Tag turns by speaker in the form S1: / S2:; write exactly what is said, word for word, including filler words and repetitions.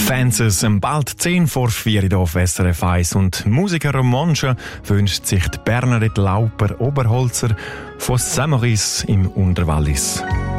S1: Fences, bald zehn vor vier hier auf S R F eins und Musiker Romanche wünscht sich die Bernadette Lauper-Oberholzer von Saint-Maurice im Unterwallis.